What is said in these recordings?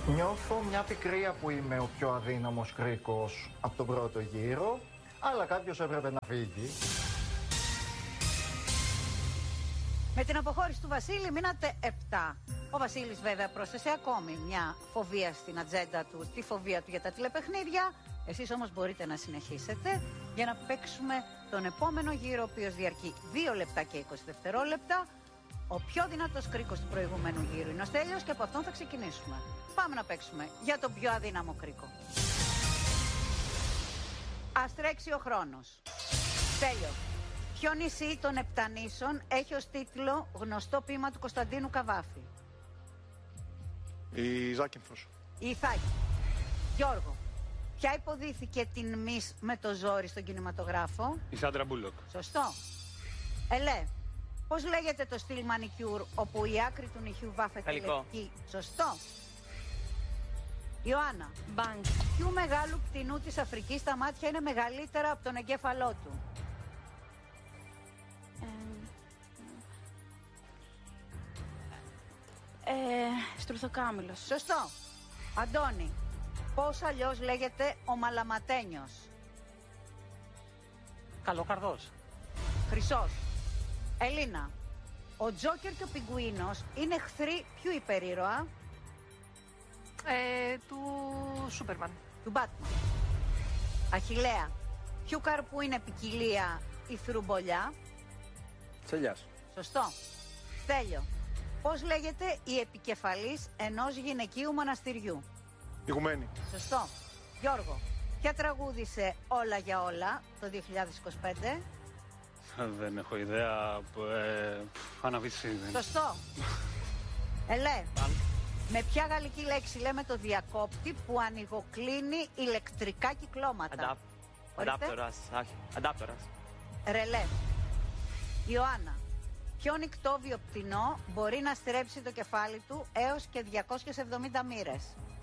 Νιώθω μια πικρία που είμαι ο πιο αδύναμος κρίκος από τον πρώτο γύρο, αλλά κάποιος έπρεπε να φύγει. Με την αποχώρηση του Βασίλη μείνατε 7. Ο Βασίλης βέβαια πρόσθεσε ακόμη μια φοβία στην ατζέντα του, τη φοβία του για τα τηλεπαιχνίδια. Εσείς όμως μπορείτε να συνεχίσετε για να παίξουμε τον επόμενο γύρο, ο οποίος διαρκεί 2 λεπτά και 20 δευτερόλεπτα. Ο πιο δυνατός κρίκος του προηγούμενου γύρου είναι ο Στέλιος και από αυτόν θα ξεκινήσουμε. Πάμε να παίξουμε για τον πιο αδύναμο κρίκο. Ας τρέξει ο χρόνος. Στέλιο, ποιο νησί των Επτανήσων έχει ως τίτλο γνωστό ποίημα του Κωνσταντίνου Καβάφη? Η Ζάκυνθος. Η Ιθάκη. Γιώργο, ποια υποδίθηκε την Μις με το ζόρι στον κινηματογράφο? Η Σάντρα Μπούλοκ. Σωστό. Ελέ, πώς λέγεται το στυλ μανικιούρ όπου η άκρη του νυχιού βάφεται λευκή? Σωστό. Ιωάννα, Μπανκ. ποιου μεγάλου πτηνού της Αφρικής τα μάτια είναι μεγαλύτερα από τον εγκέφαλό του? Στρουθοκάμιλος. Σωστό. Αντώνη, πώς αλλιώς λέγεται ο Μαλαματένιος? Καλοκαρδός. Χρυσός. Ελίνα, ο Τζόκερ και ο Πιγκουίνος είναι εχθροί ποιου υπερήρωα? Του Σούπερμαν. Του Μπάτμαν. Αχιλλέα, ποιου καρπού είναι ποικιλία η θρουμπολιά? Τσελιάς. Σωστό. Στέλιο, πώς λέγεται η επικεφαλής ενός γυναικείου μοναστηριού? Ηγουμένη. Σωστό. Γιώργο, ποια τραγούδισε Όλα για όλα το 2025? Δεν έχω ιδέα. Αναβίση. Σωστό. Ελέ, με ποια γαλλική λέξη λέμε το διακόπτη που ανοιγοκλίνει ηλεκτρικά κυκλώματα? Αντάπτορας. Ρελέ. Ιωάννα, ποιο νικτόβιο πτηνό μπορεί να στρέψει το κεφάλι του έως και 270 μοίρες?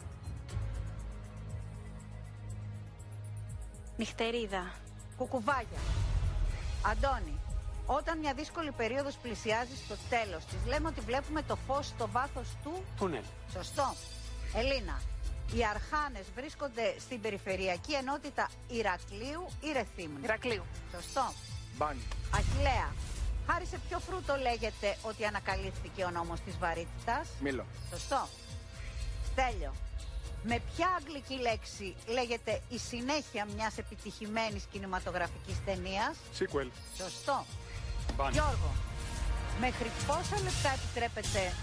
Νυχτερίδα. Κουκουβάγια. Αντώνη, όταν μια δύσκολη περίοδος πλησιάζει στο τέλος της, λέμε ότι βλέπουμε το φως στο βάθος του Τούνελ. Σωστό. Ελίνα, οι Αρχάνες βρίσκονται στην περιφερειακή ενότητα Ηρακλείου ή Ρεθύμνου? Ηρακλείου. Σωστό. Μπάνι. Αχιλλέα, χάρη σε ποιο φρούτο λέγεται ότι ανακαλύφθηκε ο νόμος της βαρύτητας? Μήλο. Σωστό. Στέλιο, με ποια αγγλική λέξη λέγεται η συνέχεια μιας επιτυχημένης κινηματογραφικής ταινίας? Sequel. Σωστό. Μπάνι. Γιώργο, μέχρι πόσα λεπτά επιτρέπετε?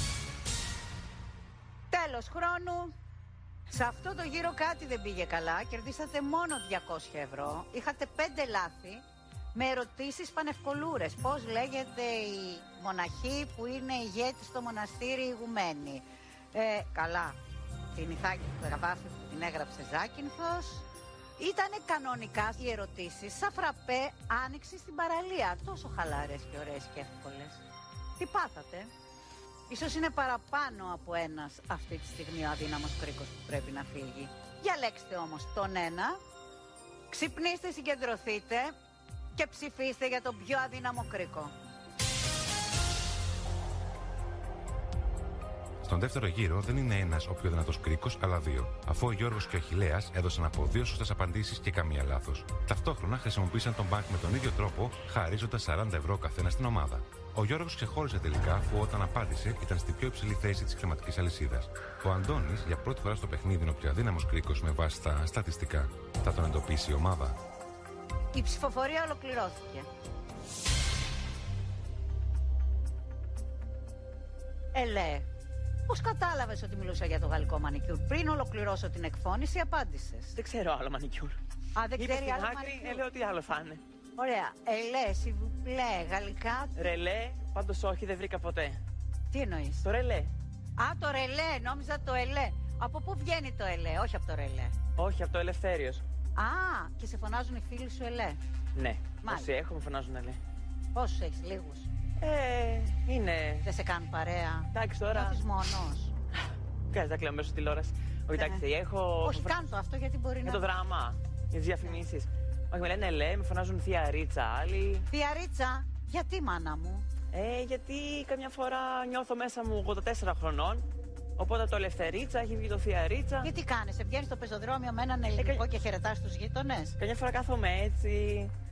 Τέλος χρόνου. Σε αυτό το γύρο κάτι δεν πήγε καλά. Κερδίσατε μόνο 200 ευρώ. Είχατε 5 λάθη με ερωτήσεις πανευκολούρες. Πώς λέγεται η μοναχή που είναι ηγέτη στο μοναστήρι ηγουμένη? Καλά. Την Ιθάκη του Καβάφη που την έγραψε Ζάκυνθος. Ήτανε κανονικά οι ερωτήσεις σαν φραπέ άνοιξη στην παραλία. Τόσο χαλαρές και ωραίες και εύκολες. Τι πάθατε? Ίσως είναι παραπάνω από ένας αυτή τη στιγμή ο αδύναμος κρίκος που πρέπει να φύγει. Διαλέξτε όμως τον ένα, ξυπνήστε, συγκεντρωθείτε και ψηφίστε για τον πιο αδύναμο κρίκο. Στον δεύτερο γύρο δεν είναι ένας ο πιο δυνατός κρίκος, αλλά 2. Αφού ο Γιώργος και ο Αχιλλέας έδωσαν από 2 σωστές απαντήσεις και καμία λάθος. Ταυτόχρονα χρησιμοποίησαν τον μπανκ με τον ίδιο τρόπο, χαρίζοντας 40 ευρώ καθένα στην ομάδα. Ο Γιώργος ξεχώρισε τελικά, αφού όταν απάντησε ήταν στην πιο υψηλή θέση της χρηματικής αλυσίδας. Ο Αντώνης για πρώτη φορά στο παιχνίδι είναι ο πιο αδύναμος κρίκος με βάση τα στατιστικά. Θα τον εντοπίσει η ομάδα? Η ψηφοφορία ολοκληρώθηκε. Ελέ, πώς κατάλαβες ότι μιλούσα για το γαλλικό μανικιούρ? Πριν ολοκληρώσω την εκφώνηση απάντησες. Δεν ξέρω άλλο μανικιούρ. Α, δεν Είπε ξέρει στην άλλο άκρη, μανικιούρ. λέω τι άλλο θα είναι. Ωραία. Ελέ, σιβουπλέ, γαλλικά. Ρελέ, πάντως όχι, δεν βρήκα ποτέ. Τι εννοείς? Το ρελέ. Α, το ρελέ, νόμιζα το ελέ. Από πού βγαίνει το ελέ, όχι από το ρελέ? Όχι, από το Ελευθέριος. Α, και σε φωνάζουν οι φίλοι σου ελέ. Ναι, Μάλιστα. όσοι έχω με φωνάζουν ελέ. Πόσους έχεις? Λίγους? Είναι. Δεν σε κάνουν παρέα? Εντάξει τώρα. Νιώθεις μόνος? Κάτσε, τα κλαίω μέσω τηλεόραση. Όχι, εντάξει, έχω. Όχι, κάνω το αυτό γιατί μπορεί Για να... το δράμα, για τις διαφημίσεις. Όχι, με λένε ελέ, με φωνάζουν θεία Ρίτσα, άλλοι. Θεία Ρίτσα, γιατί μάνα μου? Γιατί καμιά φορά νιώθω μέσα μου 84 χρονών Οπότε το Ελευθερίτσα, έχει βγει το Θεία Και τι κάνεις, βγαίνεις στο πεζοδρόμιο με έναν ελληνικό και χαιρετάς τους γείτονες. Καμιά φορά κάθομαι έτσι.